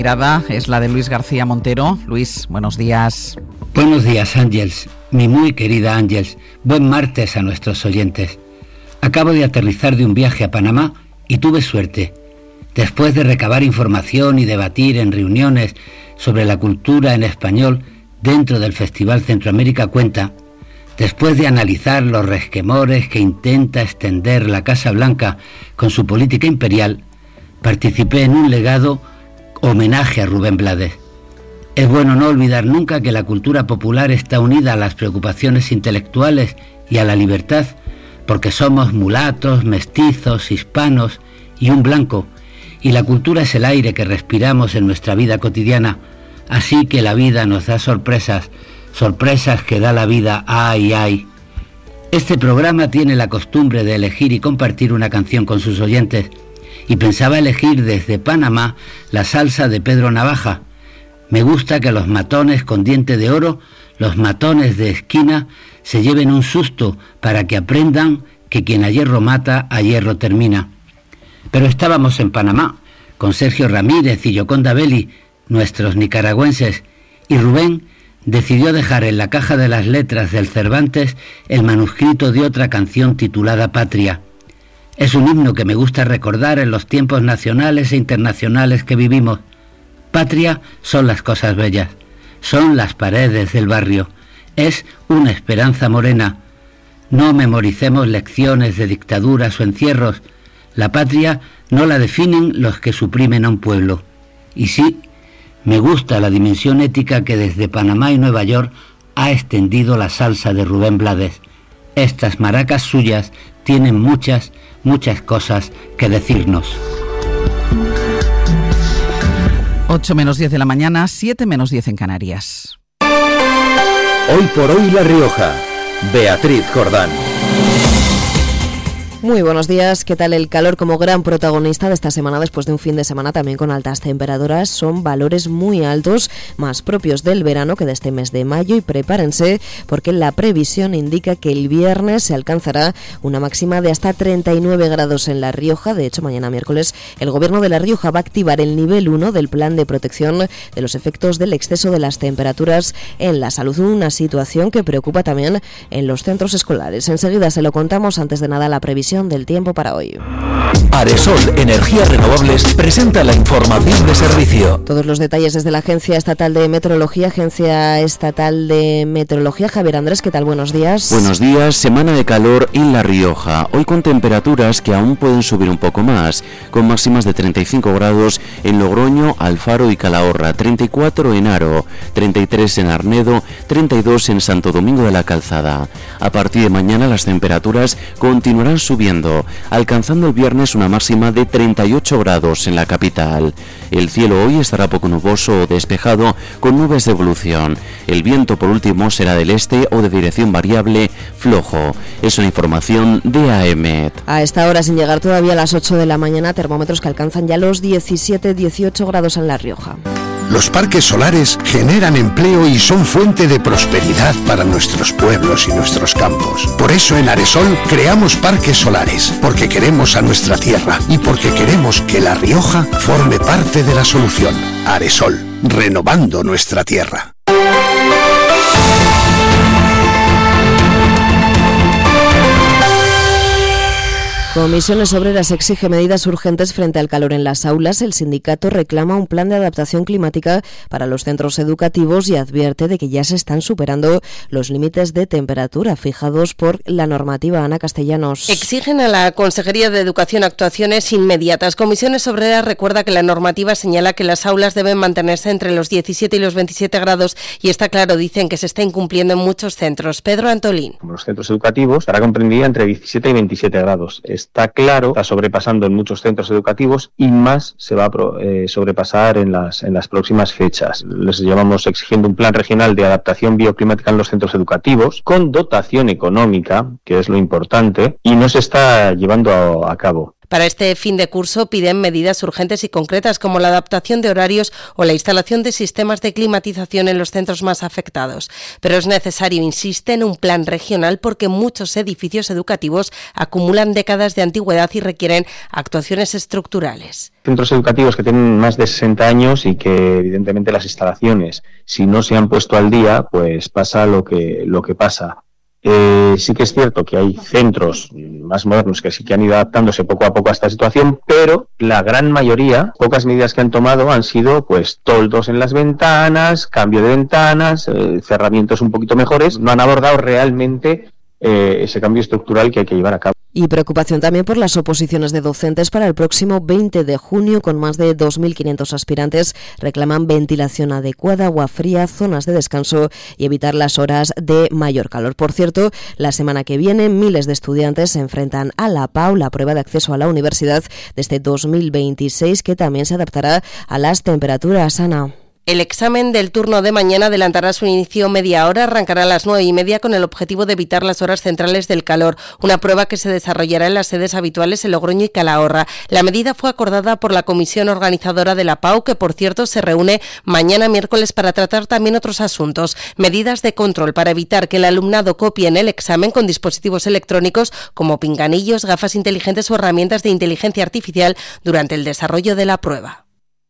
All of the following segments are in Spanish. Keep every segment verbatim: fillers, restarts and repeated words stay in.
Mirada es la de Luis García Montero. Luis, buenos días. Buenos días, Ángeles, mi muy querida Ángeles. Buen martes a nuestros oyentes. Acabo de aterrizar de un viaje a Panamá y tuve suerte. Después de recabar información y debatir en reuniones sobre la cultura en español dentro del Festival Centroamérica Cuenta, después de analizar los resquemores que intenta extender la Casa Blanca con su política imperial, participé en un legado homenaje a Rubén Blades. Es bueno no olvidar nunca que la cultura popular está unida a las preocupaciones intelectuales y a la libertad, porque somos mulatos, mestizos, hispanos y un blanco, y la cultura es el aire que respiramos en nuestra vida cotidiana, así que la vida nos da sorpresas, sorpresas que da la vida, ay, ay. Este programa tiene la costumbre de elegir y compartir una canción con sus oyentes, y pensaba elegir desde Panamá la salsa de Pedro Navaja. Me gusta que los matones con diente de oro, los matones de esquina, se lleven un susto para que aprendan que quien a hierro mata, a hierro termina. Pero estábamos en Panamá, con Sergio Ramírez y Yoconda Belli, nuestros nicaragüenses, y Rubén decidió dejar en la caja de las letras del Cervantes el manuscrito de otra canción titulada Patria. Es un himno que me gusta recordar en los tiempos nacionales e internacionales que vivimos. Patria son las cosas bellas, son las paredes del barrio, es una esperanza morena. No memoricemos lecciones de dictaduras o encierros. La patria no la definen los que suprimen a un pueblo. Y sí, me gusta la dimensión ética que desde Panamá y Nueva York ha extendido la salsa de Rubén Blades. Estas maracas suyas tienen muchas, muchas cosas que decirnos. ocho menos diez de la mañana, siete menos diez en Canarias. Hoy por hoy La Rioja. Beatriz Jordán. Muy buenos días. ¿Qué tal el calor como gran protagonista de esta semana después de un fin de semana también con altas temperaturas? Son valores muy altos, más propios del verano que de este mes de mayo, y prepárense porque la previsión indica que el viernes se alcanzará una máxima de hasta treinta y nueve grados en La Rioja. De hecho, mañana miércoles el Gobierno de La Rioja va a activar el nivel uno del Plan de Protección de los efectos del exceso de las temperaturas en la salud, una situación que preocupa también en los centros escolares. Enseguida se lo contamos. Antes de nada, la previsión del tiempo para hoy. Aresol Energías Renovables presenta la información de servicio. Todos los detalles desde la Agencia Estatal de Meteorología. Agencia Estatal de Meteorología. Javier Andrés, ¿qué tal? Buenos días. Buenos días. Semana de calor en La Rioja. Hoy con temperaturas que aún pueden subir un poco más, con máximas de treinta y cinco grados en Logroño, Alfaro y Calahorra, treinta y cuatro en Haro, treinta y tres en Arnedo, treinta y dos en Santo Domingo de la Calzada. A partir de mañana las temperaturas continuarán subiendo, alcanzando el viernes una máxima de treinta y ocho grados en la capital. El cielo hoy estará poco nuboso o despejado con nubes de evolución. El viento por último será del este o de dirección variable flojo. Es una información de AEMET. A esta hora, sin llegar todavía a las ocho de la mañana, termómetros que alcanzan ya los diecisiete dieciocho grados en La Rioja. Los parques solares generan empleo y son fuente de prosperidad para nuestros pueblos y nuestros campos. Por eso en Aresol creamos parques solares, porque queremos a nuestra tierra y porque queremos que La Rioja forme parte de la solución. Aresol, renovando nuestra tierra. Comisiones Obreras exige medidas urgentes frente al calor en las aulas. El sindicato reclama un plan de adaptación climática para los centros educativos y advierte de que ya se están superando los límites de temperatura fijados por la normativa. Ana Castellanos. Exigen a la Consejería de Educación actuaciones inmediatas. Comisiones Obreras recuerda que la normativa señala que las aulas deben mantenerse entre los diecisiete y los veintisiete grados y está claro, dicen, que se está incumpliendo en muchos centros. Pedro Antolín. Los centros educativos estará comprendida entre diecisiete y veintisiete grados. Está claro, está sobrepasando en muchos centros educativos y más se va a eh, sobrepasar en las, en las próximas fechas. Les llevamos exigiendo un plan regional de adaptación bioclimática en los centros educativos con dotación económica, que es lo importante, y no se está llevando a, a cabo. Para este fin de curso piden medidas urgentes y concretas como la adaptación de horarios o la instalación de sistemas de climatización en los centros más afectados. Pero es necesario, insisten, un plan regional porque muchos edificios educativos acumulan décadas de antigüedad y requieren actuaciones estructurales. Centros educativos que tienen más de sesenta años y que evidentemente las instalaciones, si no se han puesto al día, pues pasa lo que, lo que pasa. Eh, sí que es cierto que hay centros más modernos que sí que han ido adaptándose poco a poco a esta situación, pero la gran mayoría, pocas medidas que han tomado han sido pues toldos en las ventanas, cambio de ventanas, eh, cerramientos un poquito mejores, no han abordado realmente eh, ese cambio estructural que hay que llevar a cabo. Y preocupación también por las oposiciones de docentes para el próximo veinte de junio, con más de dos mil quinientos aspirantes. Reclaman ventilación adecuada, agua fría, zonas de descanso y evitar las horas de mayor calor. Por cierto, la semana que viene miles de estudiantes se enfrentan a la PAU, la prueba de acceso a la universidad de este dos mil veintiséis, que también se adaptará a las temperaturas. Ana. El examen del turno de mañana adelantará su inicio media hora, arrancará a las nueve y media con el objetivo de evitar las horas centrales del calor, una prueba que se desarrollará en las sedes habituales en Logroño y Calahorra. La medida fue acordada por la comisión organizadora de la PAU, que por cierto se reúne mañana miércoles para tratar también otros asuntos, medidas de control para evitar que el alumnado copie en el examen con dispositivos electrónicos como pinganillos, gafas inteligentes o herramientas de inteligencia artificial durante el desarrollo de la prueba.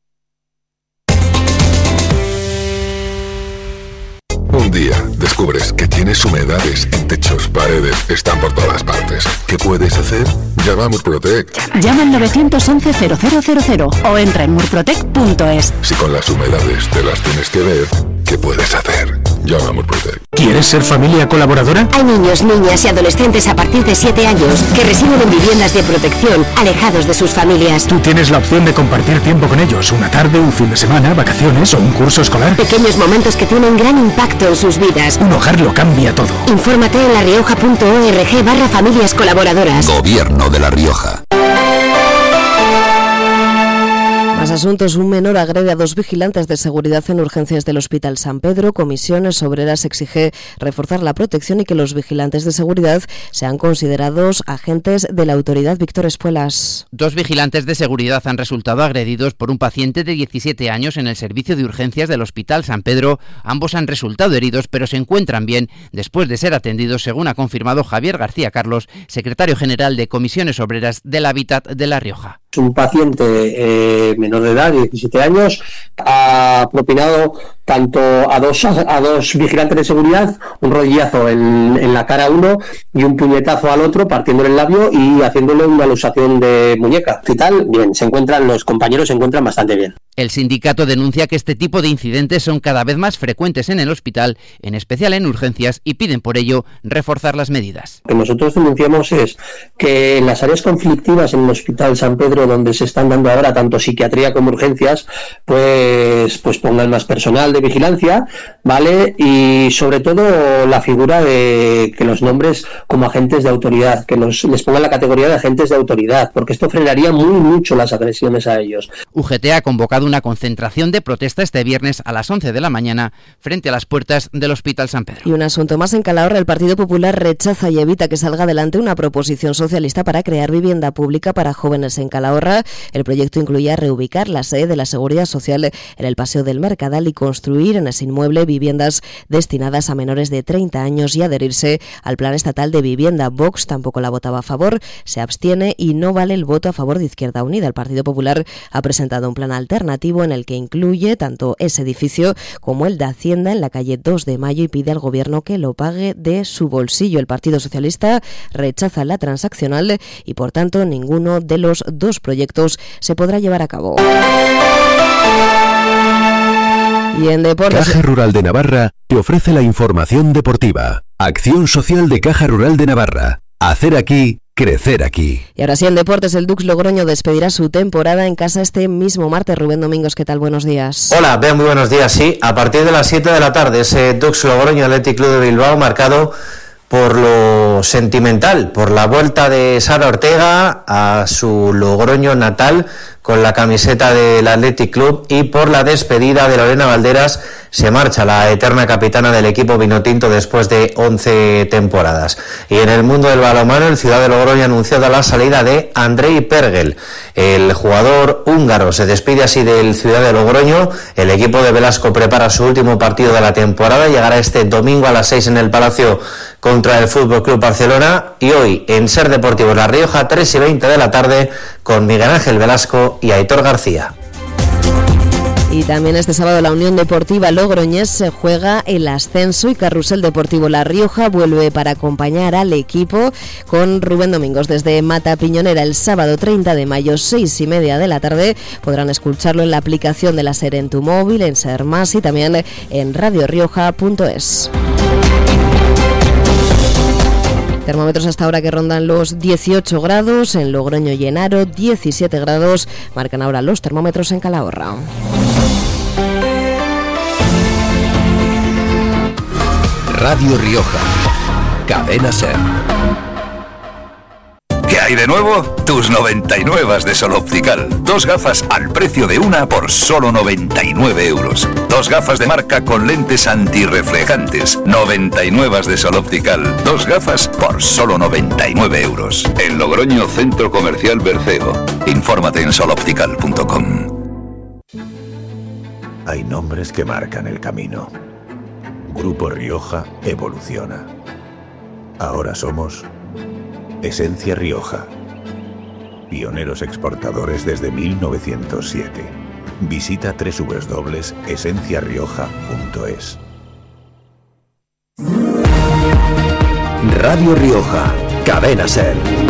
Un día descubres que tienes humedades en techos, paredes, están por todas partes. ¿Qué puedes hacer? Llama a Murprotec. Llama al nueve once cero cero cero cero o entra en murprotec punto es. Si con las humedades te las tienes que ver, ¿qué puedes hacer? Llama a Murprotec. ¿Quieres ser familia colaboradora? Hay niños, niñas y adolescentes a partir de siete años que residen en viviendas de protección, alejados de sus familias. Tú tienes la opción de compartir tiempo con ellos, una tarde, un fin de semana, vacaciones o un curso escolar. Pequeños momentos que tienen gran impacto en sus vidas. Un hogar lo cambia todo. Infórmate en larioja punto org barra familias colaboradoras. Gobierno de La Rioja. Más asuntos. Un menor agrede a dos vigilantes de seguridad en urgencias del Hospital San Pedro. Comisiones Obreras exige reforzar la protección y que los vigilantes de seguridad sean considerados agentes de la autoridad. Víctor Espuelas. Dos vigilantes de seguridad han resultado agredidos por un paciente de diecisiete años en el servicio de urgencias del Hospital San Pedro. Ambos han resultado heridos, pero se encuentran bien después de ser atendidos, según ha confirmado Javier García Carlos, secretario general de Comisiones Obreras del Hábitat de La Rioja. Un paciente eh, menor de edad, de diecisiete años, ha propinado tanto a dos a dos vigilantes de seguridad un rodillazo en, en la cara a uno y un puñetazo al otro, partiéndole el labio y haciéndole una luxación de muñeca. Y tal, bien, se encuentran, los compañeros se encuentran bastante bien. El sindicato denuncia que este tipo de incidentes son cada vez más frecuentes en el hospital, en especial en urgencias, y piden por ello reforzar las medidas. Lo que nosotros denunciamos es que en las áreas conflictivas en el Hospital San Pedro, donde se están dando ahora tanto psiquiatría como urgencias, pues, pues pongan más personal de vigilancia, ¿vale? Y sobre todo la figura de que los nombres como agentes de autoridad, que los, les pongan la categoría de agentes de autoridad, porque esto frenaría muy mucho las agresiones a ellos. U G T ha convocado una concentración de protesta este viernes a las once de la mañana frente a las puertas del Hospital San Pedro. Y un asunto más. En Calahorra, el Partido Popular rechaza y evita que salga adelante una proposición socialista para crear vivienda pública para jóvenes en Calahorra. El proyecto incluía reubicar la sede de la Seguridad Social en el Paseo del Mercadal y construir en ese inmueble viviendas destinadas a menores de treinta años y adherirse al Plan Estatal de Vivienda. Vox tampoco la votaba a favor, se abstiene y no vale el voto a favor de Izquierda Unida. El Partido Popular ha presentado un plan alternativo en el que incluye tanto ese edificio como el de Hacienda en la calle dos de mayo y pide al Gobierno que lo pague de su bolsillo. El Partido Socialista rechaza la transaccional y, por tanto, ninguno de los dos proyectos se podrá llevar a cabo. Y en deportes... Caja Rural de Navarra te ofrece la información deportiva. Acción social de Caja Rural de Navarra. Hacer aquí... crecer aquí. Y ahora sí, en deportes, el Dux Logroño despedirá su temporada en casa este mismo martes. Rubén Domingos, ¿qué tal? Buenos días. Hola, Ben, muy buenos días. Sí, a partir de las siete de la tarde, ese Dux Logroño Athletic Club de Bilbao, marcado por lo sentimental, por la vuelta de Sara Ortega a su Logroño natal con la camiseta del Athletic Club y por la despedida de Lorena Valderas. Se marcha la eterna capitana del equipo vinotinto después de once temporadas. Y en el mundo del balonmano, el Ciudad de Logroño ha anunciado la salida de Andrei Pergel. El jugador húngaro se despide así del Ciudad de Logroño. El equipo de Velasco prepara su último partido de la temporada. Llegará este domingo a las seis en el Palacio contra el Fútbol Club Barcelona. Y hoy en Ser Deportivo La Rioja, tres y veinte de la tarde, con Miguel Ángel Velasco y Aitor García. Y también este sábado la Unión Deportiva Logroñés se juega el ascenso y Carrusel Deportivo La Rioja vuelve para acompañar al equipo con Rubén Domingos desde Mata Piñonera el sábado treinta de mayo, seis y media de la tarde. Podrán escucharlo en la aplicación de la SER en tu móvil, en SER Más y también en radio rioja punto es. Termómetros hasta ahora que rondan los dieciocho grados, en Logroño y en Haro diecisiete grados, marcan ahora los termómetros en Calahorra. Radio Rioja, Cadena SER. ¿Qué hay de nuevo? Tus noventa y nueve de Sol Optical. Dos gafas al precio de una por solo noventa y nueve euros. Dos gafas de marca con lentes antirreflejantes. noventa y nueve de Sol Optical. Dos gafas por solo noventa y nueve euros. En Logroño, Centro Comercial Berceo. Infórmate en sol optical punto com. Hay nombres que marcan el camino. Grupo Rioja evoluciona. Ahora somos Esencia Rioja. Pioneros exportadores desde mil novecientos siete. Visita doble u doble u doble u punto esencia rioja punto es. Radio Rioja, Cadena SER.